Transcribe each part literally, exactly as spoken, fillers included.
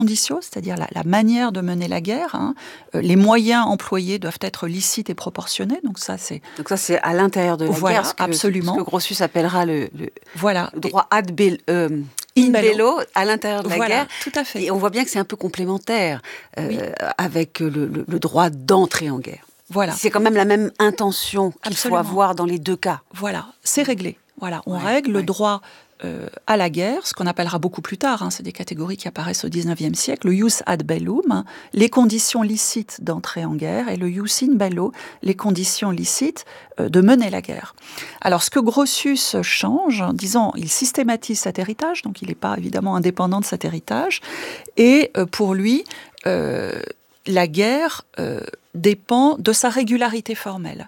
conditions, c'est-à-dire la, la manière de mener la guerre. Hein. Euh, les moyens employés doivent être licites et proportionnés. Donc ça, c'est, donc ça, c'est à l'intérieur de la voilà, guerre, ce que, absolument. ce que Grotius appellera le, le, voilà. le droit ad bello, euh, in bello, à l'intérieur de la voilà, guerre. Tout à fait. Et on voit bien que c'est un peu complémentaire euh, oui. avec le, le, le droit d'entrer en guerre. Voilà. C'est quand même la même intention qu'il Absolument. faut avoir dans les deux cas. Voilà, c'est réglé. Voilà, on ouais, règle ouais. le droit euh, à la guerre, ce qu'on appellera beaucoup plus tard, hein, c'est des catégories qui apparaissent au dix-neuvième siècle, le jus ad bellum, les conditions licites d'entrer en guerre, et le jus in bello, les conditions licites euh, de mener la guerre. Alors, ce que Grotius change, disons, il systématise cet héritage, donc il n'est pas évidemment indépendant de cet héritage, et euh, pour lui, euh, la guerre euh, dépend de sa régularité formelle.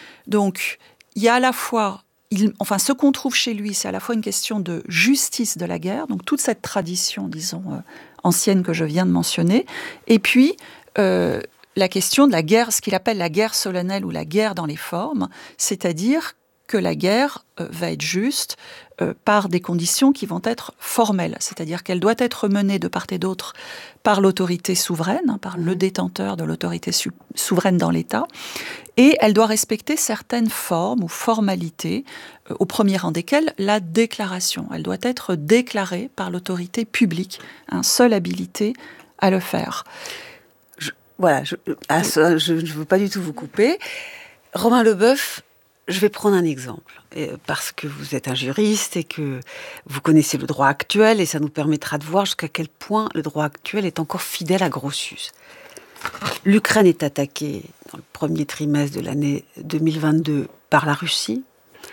Donc, il y a à la fois Il, enfin, ce qu'on trouve chez lui, c'est à la fois une question de justice de la guerre, donc toute cette tradition, disons, euh, ancienne que je viens de mentionner, et puis euh, la question de la guerre, ce qu'il appelle la guerre solennelle ou la guerre dans les formes, c'est-à-dire que la guerre euh, va être juste euh, par des conditions qui vont être formelles, c'est-à-dire qu'elle doit être menée de part et d'autre par l'autorité souveraine, hein, par le détenteur de l'autorité su- souveraine dans l'État, et elle doit respecter certaines formes ou formalités, euh, au premier rang desquelles la déclaration. Elle doit être déclarée par l'autorité publique, hein, seule habilité à le faire. Je, voilà, je ne veux pas du tout vous couper. Romain Leboeuf, je vais prendre un exemple, parce que vous êtes un juriste et que vous connaissez le droit actuel, et ça nous permettra de voir jusqu'à quel point le droit actuel est encore fidèle à Grotius. L'Ukraine est attaquée dans le premier trimestre de l'année deux mille vingt-deux par la Russie.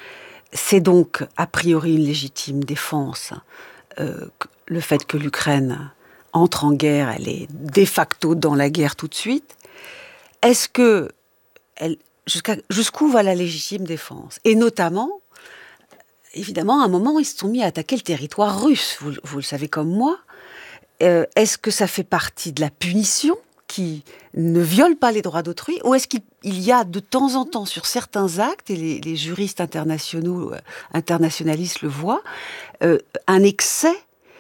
C'est donc a priori une légitime défense. Euh, le fait que l'Ukraine entre en guerre, elle est de facto dans la guerre tout de suite. Est-ce que elle Jusqu'à, jusqu'où va la légitime défense ? Et notamment, évidemment, à un moment, ils se sont mis à attaquer le territoire russe. Vous, vous le savez comme moi. Euh, est-ce que ça fait partie de la punition qui ne viole pas les droits d'autrui ? Ou est-ce qu'il y a de temps en temps, sur certains actes, et les, les juristes internationaux, euh, internationalistes le voient, euh, un excès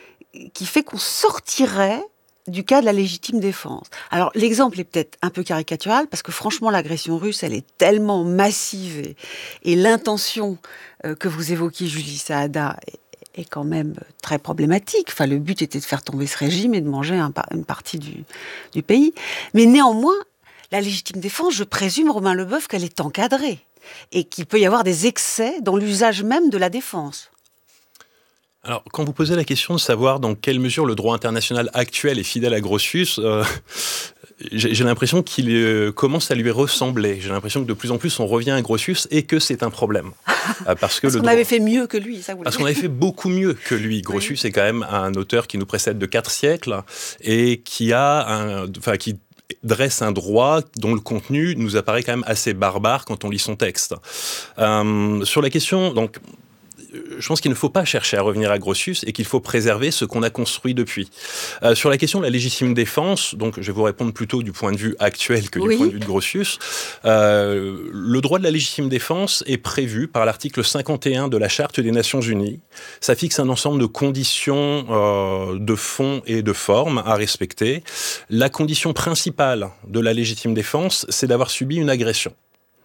qui fait qu'on sortirait du cas de la légitime défense. Alors, l'exemple est peut-être un peu caricatural, parce que franchement, l'agression russe, elle est tellement massive, et, et l'intention euh, que vous évoquiez, Julie Saada, est, est quand même très problématique. Enfin, le but était de faire tomber ce régime et de manger un, une partie du, du pays. Mais néanmoins, la légitime défense, je présume, Romain Leboeuf, qu'elle est encadrée, et qu'il peut y avoir des excès dans l'usage même de la défense. Alors, quand vous posez la question de savoir dans quelle mesure le droit international actuel est fidèle à Grotius, euh, j'ai, j'ai l'impression qu'il euh, commence à lui ressembler. J'ai l'impression que de plus en plus on revient à Grotius et que c'est un problème. Euh, parce que parce le qu'on droit... avait fait mieux que lui, ça vous Parce qu'on avait fait beaucoup mieux que lui. Grotius oui. est quand même un auteur qui nous précède de quatre siècles et qui a un, enfin, qui dresse un droit dont le contenu nous apparaît quand même assez barbare quand on lit son texte. Euh, sur la question, donc. Je pense qu'il ne faut pas chercher à revenir à Grotius et qu'il faut préserver ce qu'on a construit depuis. Euh, sur la question de la légitime défense, donc je vais vous répondre plutôt du point de vue actuel que du oui. point de vue de Grotius. Euh, le droit de la légitime défense est prévu par l'article cinquante et un de la Charte des Nations Unies. Ça fixe un ensemble de conditions euh, de fond et de forme à respecter. La condition principale de la légitime défense, c'est d'avoir subi une agression.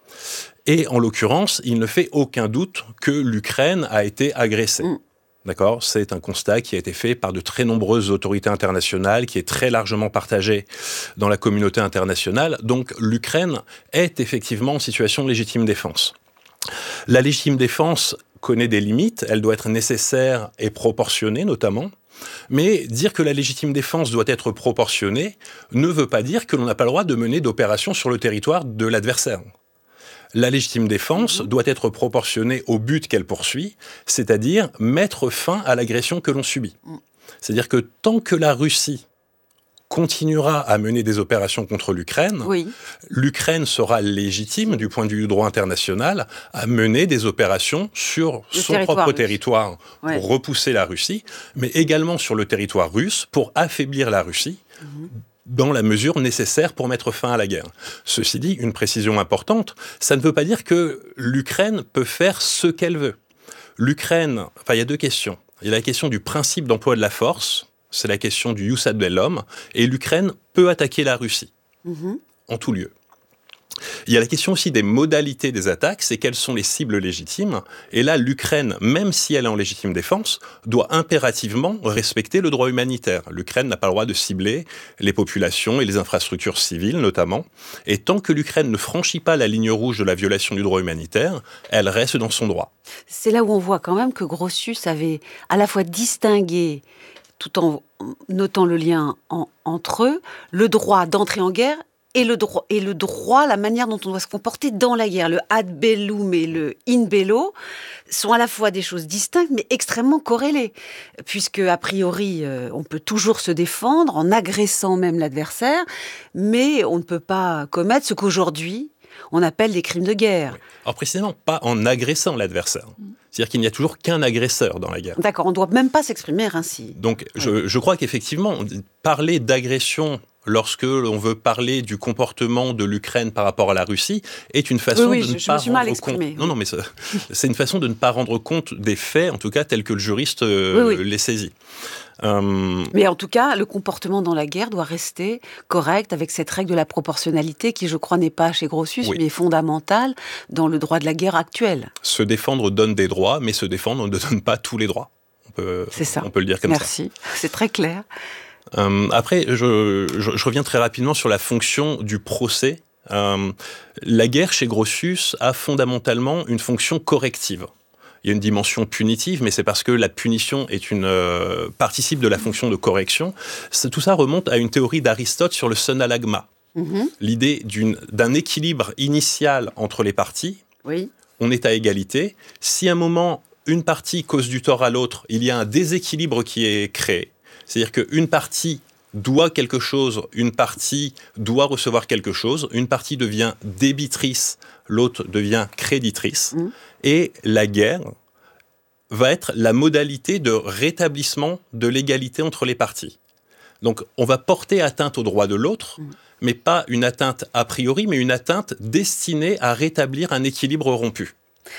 Et en l'occurrence, il ne fait aucun doute que l'Ukraine a été agressée. Mmh. D'accord ? C'est un constat qui a été fait par de très nombreuses autorités internationales, qui est très largement partagé dans la communauté internationale. Donc l'Ukraine est effectivement en situation de légitime défense. La légitime défense connaît des limites, elle doit être nécessaire et proportionnée notamment. Mais dire que la légitime défense doit être proportionnée ne veut pas dire que l'on n'a pas le droit de mener d'opérations sur le territoire de l'adversaire. La légitime défense doit être proportionnée au but qu'elle poursuit, c'est-à-dire mettre fin à l'agression que l'on subit. C'est-à-dire que tant que la Russie continuera à mener des opérations contre l'Ukraine, oui. l'Ukraine sera légitime, du point de vue du droit international, à mener des opérations sur le son propre russe. territoire pour ouais. repousser la Russie, mais également sur le territoire russe pour affaiblir la Russie, mmh. dans la mesure nécessaire pour mettre fin à la guerre. Ceci dit, une précision importante, ça ne veut pas dire que l'Ukraine peut faire ce qu'elle veut. L'Ukraine, enfin il y a deux questions. Il y a la question du principe d'emploi de la force, c'est la question du jus ad bellum, et l'Ukraine peut attaquer la Russie, Mmh. en tout lieu. Il y a la question aussi des modalités des attaques, c'est quelles sont les cibles légitimes. Et là, l'Ukraine, même si elle est en légitime défense, doit impérativement respecter le droit humanitaire. L'Ukraine n'a pas le droit de cibler les populations et les infrastructures civiles, notamment. Et tant que l'Ukraine ne franchit pas la ligne rouge de la violation du droit humanitaire, elle reste dans son droit. C'est là où on voit quand même que Grotius avait à la fois distingué, tout en notant le lien en, entre eux, le droit d'entrer en guerre et le, droit, et le droit, la manière dont on doit se comporter dans la guerre. Le ad bellum et le in bello sont à la fois des choses distinctes, mais extrêmement corrélées. Puisque, a priori, euh, on peut toujours se défendre en agressant même l'adversaire, mais on ne peut pas commettre ce qu'aujourd'hui, on appelle des crimes de guerre. Oui. Alors précisément, pas en agressant l'adversaire. C'est-à-dire qu'il n'y a toujours qu'un agresseur dans la guerre. D'accord, on ne doit même pas s'exprimer ainsi. Donc, je, je crois qu'effectivement, parler d'agression lorsque l'on veut parler du comportement de l'Ukraine par rapport à la Russie est une façon oui, oui, de ne je, pas je me suis mal rendre exprimée. compte. Non, non, mais ça, c'est une façon de ne pas rendre compte des faits, en tout cas tels que le juriste euh, oui, oui. les saisit. Euh... Mais en tout cas, le comportement dans la guerre doit rester correct avec cette règle de la proportionnalité qui, je crois, n'est pas chez Grotius, oui. mais est fondamentale dans le droit de la guerre actuel. Se défendre donne des droits, mais se défendre ne donne pas tous les droits. On peut, C'est ça. On peut le dire comme Merci. ça. Merci, c'est très clair. Euh, après, je, je, je reviens très rapidement sur la fonction du procès. Euh, la guerre chez Grotius a fondamentalement une fonction corrective. Il y a une dimension punitive, mais c'est parce que la punition est une euh, participe de la fonction de correction. C'est, tout ça remonte à une théorie d'Aristote sur le synallagma. Mm-hmm. L'idée d'une, d'un équilibre initial entre les parties. Oui. On est à égalité. Si à un moment, une partie cause du tort à l'autre, il y a un déséquilibre qui est créé. C'est-à-dire qu'une partie doit quelque chose, une partie doit recevoir quelque chose, une partie devient débitrice, l'autre devient créditrice. Mmh. Et la guerre va être la modalité de rétablissement de l'égalité entre les parties. Donc on va porter atteinte au droit de l'autre, mmh. mais pas une atteinte a priori, mais une atteinte destinée à rétablir un équilibre rompu.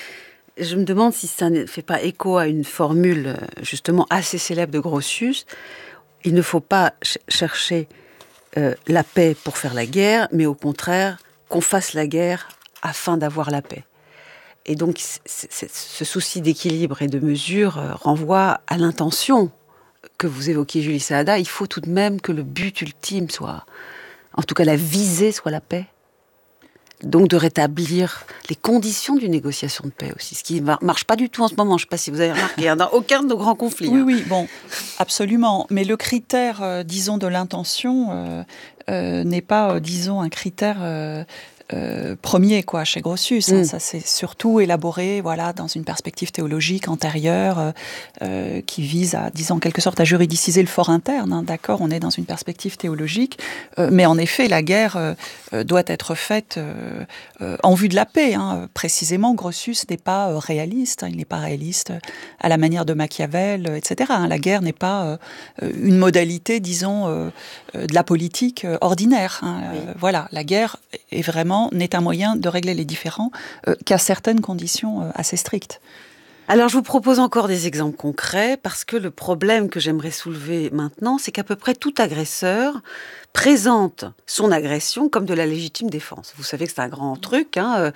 Je me demande si ça ne fait pas écho à une formule justement assez célèbre de Grotius. Il ne faut pas ch- chercher euh, la paix pour faire la guerre, mais au contraire, qu'on fasse la guerre afin d'avoir la paix. Et donc, c'est, c'est, ce souci d'équilibre et de mesure euh, renvoie à l'intention que vous évoquiez, Julie Saada. Il faut tout de même que le but ultime soit, en tout cas la visée soit la paix. Donc de rétablir les conditions d'une négociation de paix aussi, ce qui ne marche pas du tout en ce moment. Je ne sais pas si vous avez remarqué, hein, dans aucun de nos grands conflits. Oui, hein. oui, bon, absolument. Mais le critère, euh, disons, de l'intention euh, euh, n'est pas, euh, disons, un critère euh, euh, premier, quoi, chez Grotius. Hein. Mm. Ça, c'est surtout élaboré, voilà, dans une perspective théologique antérieure euh, euh, qui vise à, disons, en quelque sorte, à juridiciser le fort interne. Hein. D'accord, on est dans une perspective théologique, euh, mais en effet, la guerre euh, doit être faite euh, euh, en vue de la paix. Hein. Précisément, Grotius n'est pas euh, réaliste. Hein. Il n'est pas réaliste à la manière de Machiavel, euh, et cetera. Hein. La guerre n'est pas euh, une modalité, disons, euh, euh, de la politique euh, ordinaire. Hein. Oui. Euh, voilà, la guerre est vraiment n'est un moyen de régler les différends euh, qu'à certaines conditions euh, assez strictes. Alors, je vous propose encore des exemples concrets, parce que le problème que j'aimerais soulever maintenant, c'est qu'à peu près tout agresseur présente son agression comme de la légitime défense. Vous savez que c'est un grand truc. Hein.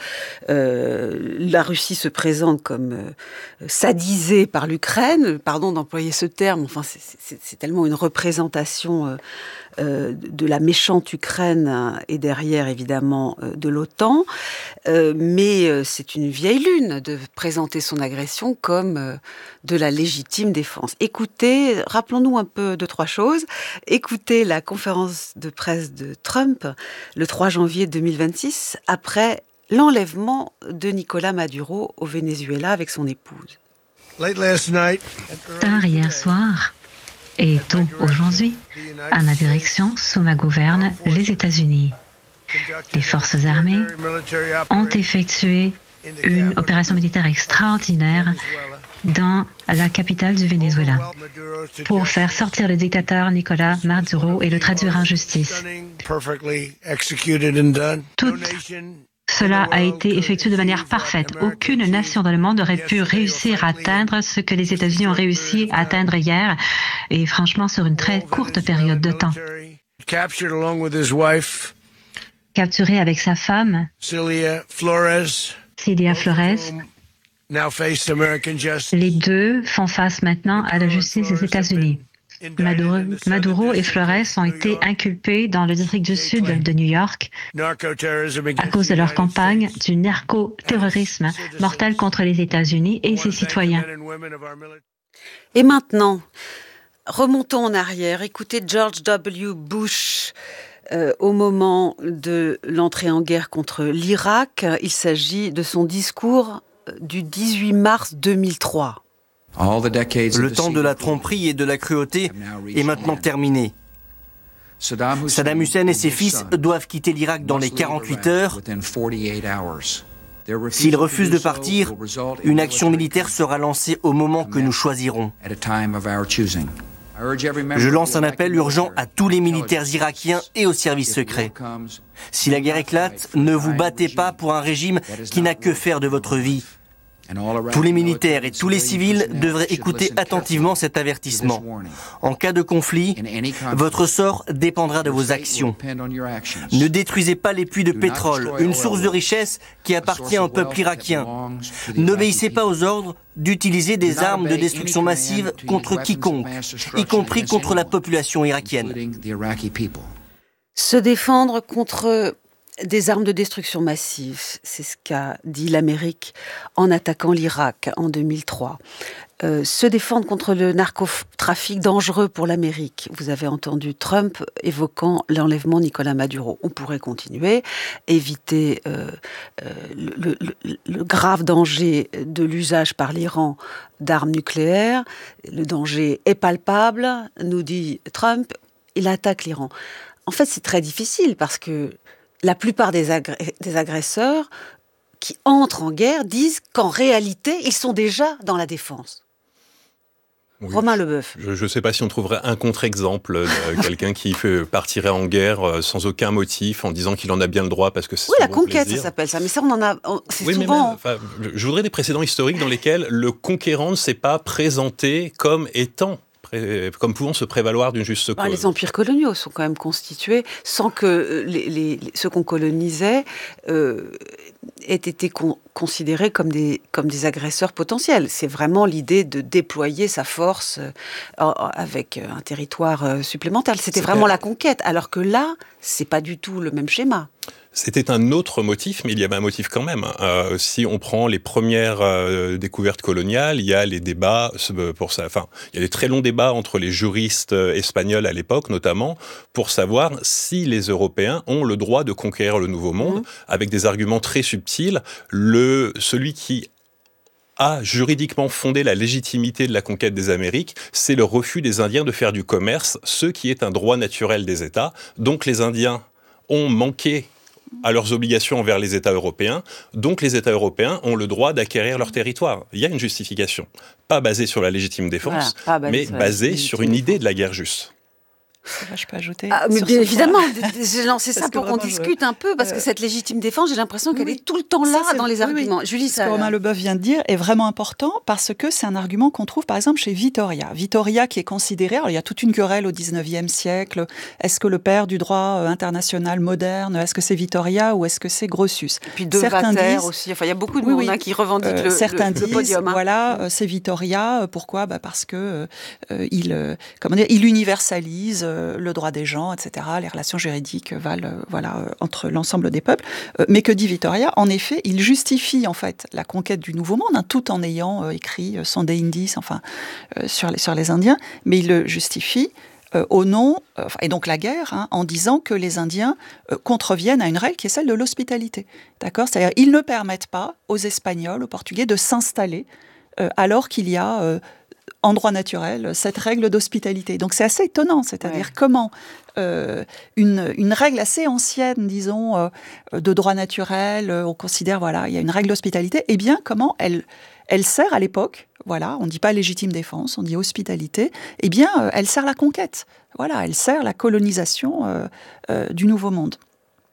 Euh, la Russie se présente comme euh, sadisée par l'Ukraine. Pardon d'employer ce terme. Enfin, c'est, c'est, c'est tellement une représentation euh, euh, de la méchante Ukraine et derrière, évidemment, euh, de l'OTAN. Euh, mais euh, c'est une vieille lune de présenter son agression comme euh, de la légitime défense. Écoutez, rappelons-nous un peu de trois choses. Écoutez la conférence de presse de Trump le trois janvier deux mille vingt-six, après l'enlèvement de Nicolas Maduro au Venezuela avec son épouse. Tard hier soir et tôt aujourd'hui, à ma direction, sous ma gouverne, les États-Unis. Les forces armées ont effectué une opération militaire extraordinaire dans la capitale du Venezuela pour faire sortir le dictateur Nicolas Maduro et le traduire en justice. Toute Cela a été effectué de manière parfaite. Aucune nation dans le monde n'aurait pu réussir à atteindre ce que les États-Unis ont réussi à atteindre hier, et franchement sur une très courte période de temps. Capturé avec sa femme, Celia Flores, les deux font face maintenant à la justice des États-Unis. Maduro, Maduro et Flores ont été inculpés dans le district du sud de New York à cause de leur campagne du narcoterrorisme mortel contre les États-Unis et ses citoyens. Et maintenant, remontons en arrière. Écoutez George W. Bush euh, au moment de l'entrée en guerre contre l'Irak. Il s'agit de son discours du dix-huit mars deux mille trois. Le temps de la tromperie et de la cruauté est maintenant terminé. Saddam Hussein et ses fils doivent quitter l'Irak dans les quarante-huit heures. S'ils refusent de partir, une action militaire sera lancée au moment que nous choisirons. Je lance un appel urgent à tous les militaires irakiens et aux services secrets. Si la guerre éclate, ne vous battez pas pour un régime qui n'a que faire de votre vie. Tous les militaires et tous les civils devraient écouter attentivement cet avertissement. En cas de conflit, votre sort dépendra de vos actions. Ne détruisez pas les puits de pétrole, une source de richesse qui appartient au peuple irakien. N'obéissez pas aux ordres d'utiliser des armes de destruction massive contre quiconque, y compris contre la population irakienne. Se défendre contre des armes de destruction massive, c'est ce qu'a dit l'Amérique en attaquant l'Irak en deux mille trois. Euh, se défendre contre le narcotrafic dangereux pour l'Amérique. Vous avez entendu Trump évoquant l'enlèvement de Nicolás Maduro. On pourrait continuer, éviter euh, euh, le, le, le grave danger de l'usage par l'Iran d'armes nucléaires. Le danger est palpable, nous dit Trump. Il attaque l'Iran. En fait, c'est très difficile parce que la plupart des, agré- des agresseurs qui entrent en guerre disent qu'en réalité, ils sont déjà dans la défense. Oui, Romain Leboeuf. Je ne sais pas si on trouverait un contre-exemple de quelqu'un qui fait, partirait en guerre sans aucun motif, en disant qu'il en a bien le droit parce que c'est oui, son la bon conquête, plaisir. Ça s'appelle ça. Mais ça, on en a. On, c'est oui, souvent. Mais même, enfin, je voudrais des précédents historiques dans lesquels le conquérant ne s'est pas présenté comme étant. Comme pouvant se prévaloir d'une juste cause. Les empires coloniaux sont quand même constitués sans que les, les, ceux qu'on colonisait euh, aient été con, considérés comme des, comme des agresseurs potentiels. C'est vraiment l'idée de déployer sa force euh, avec un territoire euh, supplémentaire. C'était c'est vraiment clair. La conquête, alors que là, c'est pas du tout le même schéma. C'était un autre motif, mais il y avait un motif quand même. Euh, si on prend les premières euh, découvertes coloniales, il y a les débats pour ça. Enfin, il y a des très longs débats entre les juristes espagnols à l'époque, notamment, pour savoir si les Européens ont le droit de conquérir le Nouveau Monde, mmh. avec des arguments très subtils. Le celui qui a juridiquement fondé la légitimité de la conquête des Amériques, c'est le refus des Indiens de faire du commerce, ce qui est un droit naturel des États. Donc les Indiens ont manqué à leurs obligations envers les États européens, donc les États européens ont le droit d'acquérir leur territoire. Il y a une justification, pas basée sur la légitime défense, voilà, mais basée sur une idée de la guerre juste. Là, je peux ajouter. Ah, mais bien évidemment, j'ai lancé ça pour qu'on discute je... un peu, parce que cette légitime défense, j'ai l'impression qu'elle oui, est tout le temps là ça, dans les arguments. Oui, Julie, ce ça, que Romain Leboeuf vient de dire est vraiment important, parce que c'est un argument qu'on trouve par exemple chez Vitoria. Vitoria qui est considéré, alors il y a toute une querelle au dix-neuvième siècle, est-ce que le père du droit international moderne, est-ce que c'est Vitoria ou est-ce que c'est Grotius? Et puis de certains Vater disent, aussi, enfin il y a beaucoup de oui, monde oui, hein, qui revendiquent euh, le, certains le, disent, le podium. Hein. Voilà, euh, c'est Vitoria, pourquoi bah Parce que euh, il, euh, comment dire, il universalise euh, le droit des gens, et cetera. Les relations juridiques valent euh, voilà, euh, entre l'ensemble des peuples. Euh, mais que dit Vitoria? En effet, il justifie en fait la conquête du Nouveau Monde, hein, tout en ayant euh, écrit euh, son De Indis, enfin, euh, sur, les, sur les Indiens, mais il le justifie euh, au nom, euh, et donc la guerre, hein, en disant que les Indiens euh, contreviennent à une règle qui est celle de l'hospitalité. D'accord? C'est-à-dire ils ne permettent pas aux Espagnols, aux Portugais de s'installer euh, alors qu'il y a... Euh, en droit naturel, cette règle d'hospitalité. Donc c'est assez étonnant, c'est-à-dire ouais. comment euh, une, une règle assez ancienne, disons, euh, de droit naturel, euh, on considère, voilà, il y a une règle d'hospitalité, et bien comment elle, elle sert à l'époque, voilà, on ne dit pas légitime défense, on dit hospitalité, et bien euh, elle sert la conquête, voilà, elle sert la colonisation euh, euh, du Nouveau Monde.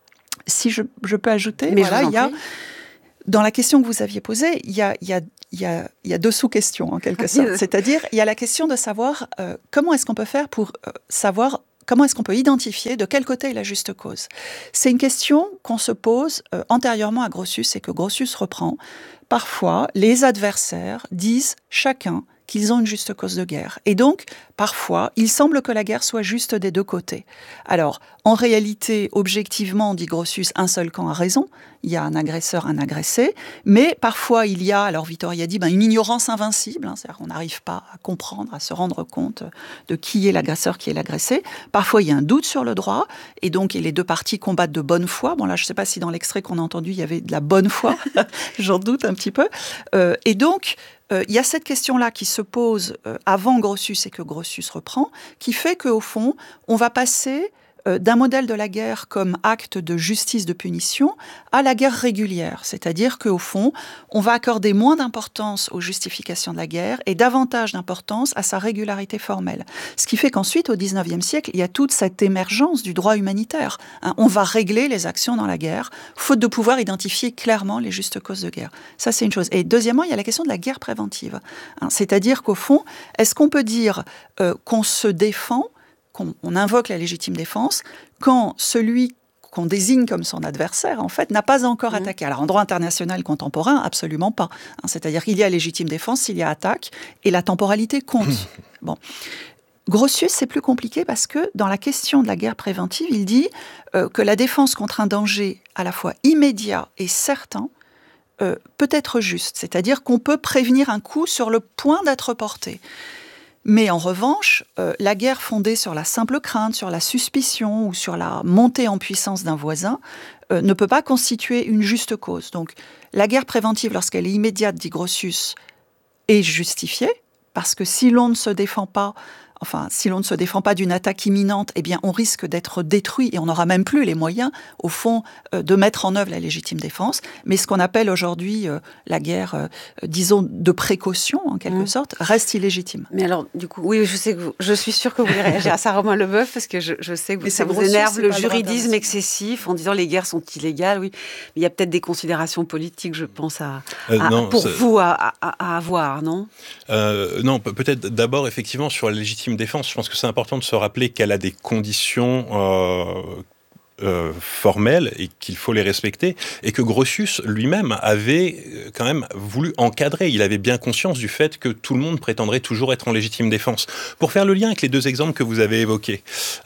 si je, je peux ajouter, Mais voilà, il y a, prie. dans la question que vous aviez posée, il y a, il y a, il y a, il y a deux sous-questions, en quelque sorte. C'est-à-dire, il y a la question de savoir euh, comment est-ce qu'on peut faire pour euh, savoir comment est-ce qu'on peut identifier de quel côté est la juste cause. C'est une question qu'on se pose euh, antérieurement à Grotius et que Grotius reprend. Parfois, les adversaires disent chacun qu'ils ont une juste cause de guerre. Et donc, parfois, il semble que la guerre soit juste des deux côtés. Alors, en réalité, objectivement, dit Grotius, un seul camp a raison. Il y a un agresseur, un agressé. Mais parfois, il y a, alors Vittoria dit, ben, une ignorance invincible. Hein, c'est-à-dire qu'on n'arrive pas à comprendre, à se rendre compte de qui est l'agresseur, qui est l'agressé. Parfois, il y a un doute sur le droit. Et donc, et les deux parties combattent de bonne foi. Bon, là, je ne sais pas si dans l'extrait qu'on a entendu, il y avait de la bonne foi. J'en doute un petit peu. Euh, et donc, Euh, il y a cette question-là qui se pose euh, avant Grotius et que Grotius reprend, qui fait qu'au fond, on va passer euh, d'un modèle de la guerre comme acte de justice, de punition, à la guerre régulière. C'est-à-dire qu'au fond, on va accorder moins d'importance aux justifications de la guerre et davantage d'importance à sa régularité formelle. Ce qui fait qu'ensuite, au dix-neuvième siècle, il y a toute cette émergence du droit humanitaire. Hein, on va régler les actions dans la guerre, faute de pouvoir identifier clairement les justes causes de guerre. Ça, c'est une chose. Et deuxièmement, il y a la question de la guerre préventive. Hein, c'est-à-dire qu'au fond, est-ce qu'on peut dire euh, qu'on se défend, qu'on on invoque la légitime défense, quand celui qu'on désigne comme son adversaire, en fait, n'a pas encore mmh. attaqué. Alors, en droit international contemporain, absolument pas. Hein, c'est-à-dire qu'il y a légitime défense s'il y a attaque, et la temporalité compte. Bon. Grotius, c'est plus compliqué parce que dans la question de la guerre préventive, il dit euh, que la défense contre un danger à la fois immédiat et certain euh, peut être juste. C'est-à-dire qu'on peut prévenir un coup sur le point d'être porté. Mais en revanche, euh, la guerre fondée sur la simple crainte, sur la suspicion ou sur la montée en puissance d'un voisin euh, ne peut pas constituer une juste cause. Donc la guerre préventive, lorsqu'elle est immédiate, dit Grotius, est justifiée, parce que si l'on ne se défend pas, enfin, si l'on ne se défend pas d'une attaque imminente, eh bien, on risque d'être détruit et on n'aura même plus les moyens, au fond, euh, de mettre en œuvre la légitime défense. Mais ce qu'on appelle aujourd'hui euh, la guerre, euh, disons, de précaution, en quelque mmh. sorte, reste illégitime. Mais alors, du coup, oui, je sais que vous, je suis sûre que vous voulez réagir à ça, Romain Leboeuf, parce que je, je sais que vous, ça vous Grotius, énerve le juridisme excessif en disant les guerres sont illégales, oui. Mais il y a peut-être des considérations politiques, je pense, à, euh, à, non, pour ça... vous à, à, à avoir, non euh, Non, peut-être d'abord, effectivement, sur la légitime défense, je pense que c'est important de se rappeler qu'elle a des conditions euh, euh, formelles et qu'il faut les respecter, et que Grotius lui-même avait quand même voulu encadrer. Il avait bien conscience du fait que tout le monde prétendrait toujours être en légitime défense. Pour faire le lien avec les deux exemples que vous avez évoqués,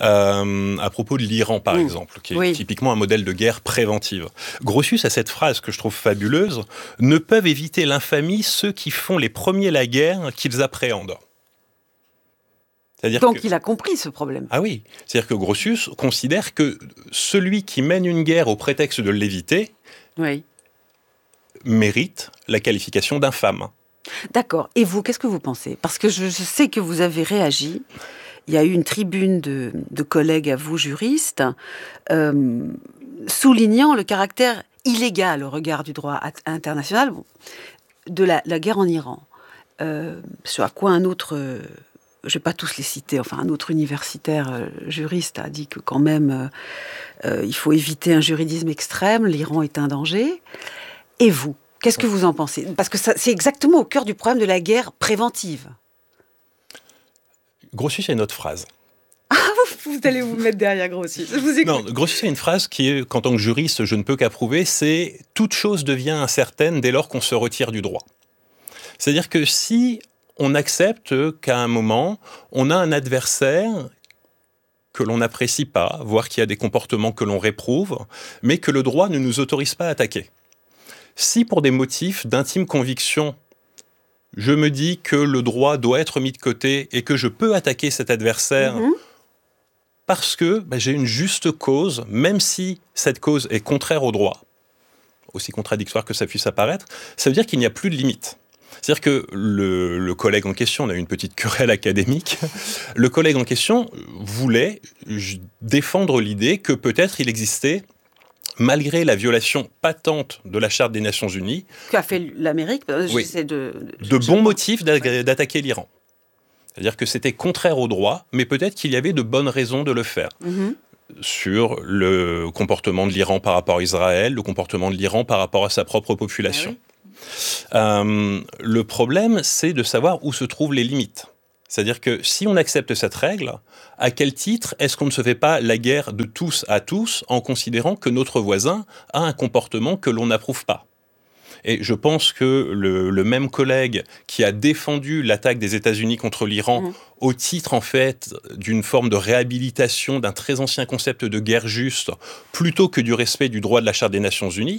euh, à propos de l'Iran par mmh. exemple, qui est oui. typiquement un modèle de guerre préventive, Grotius a cette phrase que je trouve fabuleuse: « Ne peuvent éviter l'infamie ceux qui font les premiers la guerre qu'ils appréhendent ». Donc que... il a compris ce problème. Ah oui, c'est-à-dire que Grotius considère que celui qui mène une guerre au prétexte de l'éviter oui. mérite la qualification d'infâme. D'accord. Et vous, qu'est-ce que vous pensez ? Parce que je, je sais que vous avez réagi. Il y a eu une tribune de, de collègues à vous, juristes, euh, soulignant le caractère illégal au regard du droit international de la, la guerre en Iran. Euh, ce à quoi un autre... Euh, je ne vais pas tous les citer, enfin un autre universitaire euh, juriste a dit que quand même euh, euh, il faut éviter un juridisme extrême, l'Iran est un danger. Et vous, qu'est-ce que vous en pensez ? Parce que ça, c'est exactement au cœur du problème de la guerre préventive. Grotius a une autre phrase. Ah, vous, vous allez vous mettre derrière Grotius. Je vous écoute. Non, Grotius a une phrase qui est, qu'en tant que juriste, je ne peux qu'approuver, c'est « toute chose devient incertaine dès lors qu'on se retire du droit ». C'est-à-dire que si on accepte qu'à un moment, on a un adversaire que l'on n'apprécie pas, voire qui a des comportements que l'on réprouve, mais que le droit ne nous autorise pas à attaquer. Si pour des motifs d'intime conviction, je me dis que le droit doit être mis de côté et que je peux attaquer cet adversaire mmh. parce que bah, j'ai une juste cause, même si cette cause est contraire au droit, aussi contradictoire que ça puisse apparaître, ça veut dire qu'il n'y a plus de limite. C'est-à-dire que le, le collègue en question, on a eu une petite querelle académique, le collègue en question voulait défendre l'idée que peut-être il existait, malgré la violation patente de la Charte des Nations Unies, qu'a fait l'Amérique, oui, de, de, de bons motifs d'attaquer l'Iran. C'est-à-dire que c'était contraire au droit, mais peut-être qu'il y avait de bonnes raisons de le faire. Mm-hmm. sur le comportement de l'Iran par rapport à Israël, le comportement de l'Iran par rapport à sa propre population. Ah oui. euh, le problème, c'est de savoir où se trouvent les limites. C'est-à-dire que si on accepte cette règle, à quel titre est-ce qu'on ne se fait pas la guerre de tous à tous en considérant que notre voisin a un comportement que l'on n'approuve pas ? Et je pense que le, le même collègue qui a défendu l'attaque des États-Unis contre l'Iran mmh. au titre, en fait, d'une forme de réhabilitation d'un très ancien concept de guerre juste, plutôt que du respect du droit de la Charte des Nations Unies,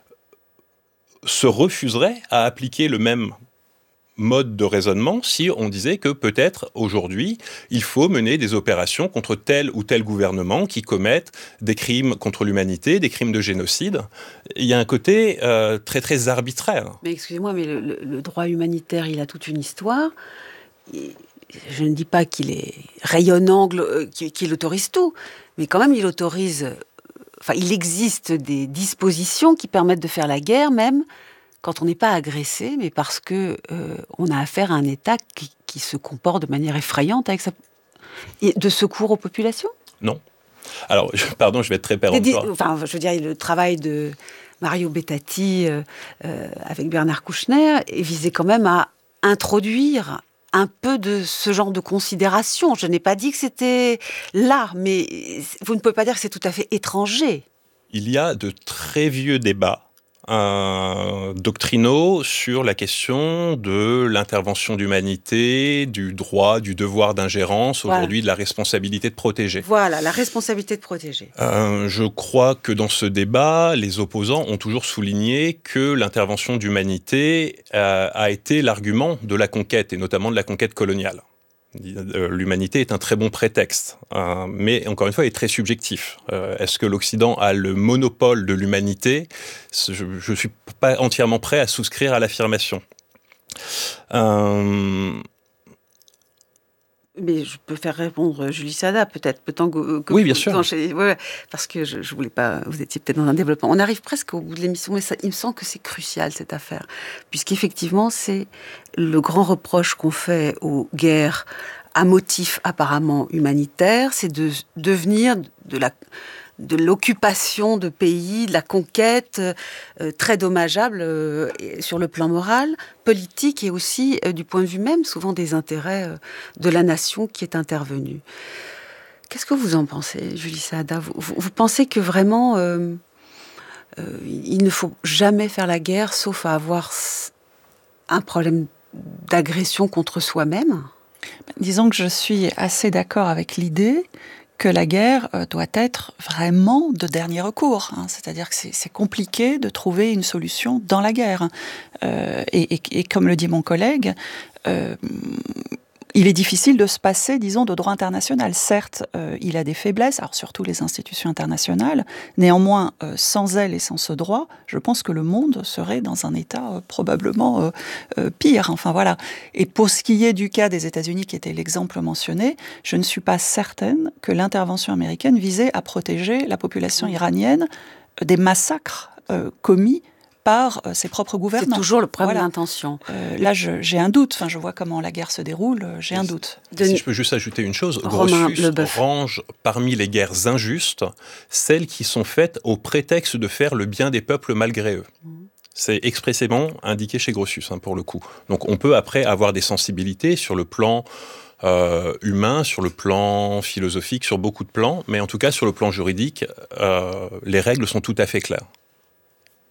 se refuserait à appliquer le même mode de raisonnement si on disait que peut-être aujourd'hui il faut mener des opérations contre tel ou tel gouvernement qui commettent des crimes contre l'humanité, des crimes de génocide. Il y a un côté euh, très très arbitraire. Mais excusez-moi, mais le, le, le droit humanitaire, il a toute une histoire. Et je ne dis pas qu'il est rayonnant, qu'il, qu'il autorise tout, mais quand même il autorise. Enfin, il existe des dispositions qui permettent de faire la guerre, même quand on n'est pas agressé, mais parce que euh, on a affaire à un État qui, qui se comporte de manière effrayante avec sa... de secours aux populations. Non. Alors, je, pardon, je vais être très péremptoire. Enfin, je veux dire, le travail de Mario Bettati euh, euh, avec Bernard Kouchner visait quand même à introduire un peu de ce genre de considération. Je n'ai pas dit que c'était là, mais vous ne pouvez pas dire que c'est tout à fait étranger. Il y a de très vieux débats Euh, doctrinaux sur la question de l'intervention d'humanité, du droit, du devoir d'ingérence, voilà. Aujourd'hui de la responsabilité de protéger. Voilà, la responsabilité de protéger. Euh, je crois que dans ce débat, les opposants ont toujours souligné que l'intervention d'humanité euh, a été l'argument de la conquête, et notamment de la conquête coloniale. L'humanité est un très bon prétexte, euh, mais encore une fois, il est très subjectif. Euh, est-ce que l'Occident a le monopole de l'humanité ? Je ne suis pas entièrement prêt à souscrire à l'affirmation. Euh... Mais je peux faire répondre Julie Sada, peut-être, peut-être que, que oui, bien sûr. Ouais, ouais, parce que je, je voulais pas. Vous étiez peut-être dans un développement. On arrive presque au bout de l'émission, mais ça, il me semble que c'est crucial cette affaire, puisqu'effectivement, c'est le grand reproche qu'on fait aux guerres à motif apparemment humanitaire, c'est de devenir de la de l'occupation de pays, de la conquête, euh, très dommageable euh, sur le plan moral, politique et aussi euh, du point de vue même, souvent des intérêts euh, de la nation qui est intervenue. Qu'est-ce que vous en pensez, Julie Saada ? vous, vous, vous pensez que vraiment, euh, euh, il ne faut jamais faire la guerre, sauf à avoir un problème d'agression contre soi-même ? Disons que je suis assez d'accord avec l'idée que la guerre doit être vraiment de dernier recours. Hein. C'est-à-dire que c'est, c'est compliqué de trouver une solution dans la guerre. Euh, et, et, et comme le dit mon collègue, euh, il est difficile de se passer, disons, de droit international. Certes, euh, il a des faiblesses, alors surtout les institutions internationales. Néanmoins, euh, sans elles et sans ce droit, je pense que le monde serait dans un état euh, probablement euh, euh, pire. Enfin voilà. Et pour ce qui est du cas des États-Unis, qui était l'exemple mentionné, je ne suis pas certaine que l'intervention américaine visait à protéger la population iranienne des massacres euh, commis par euh, ses propres gouvernants. C'est toujours le problème voilà. d'intention. Euh, là, je, j'ai un doute. Enfin, je vois comment la guerre se déroule. J'ai un doute. Si je peux juste ajouter une chose, Romain Grotius range parmi les guerres injustes celles qui sont faites au prétexte de faire le bien des peuples malgré eux. Mmh. C'est expressément indiqué chez Grotius, hein, pour le coup. Donc, on peut après avoir des sensibilités sur le plan Euh, humain, sur le plan philosophique, sur beaucoup de plans, mais en tout cas sur le plan juridique, euh, les règles sont tout à fait claires.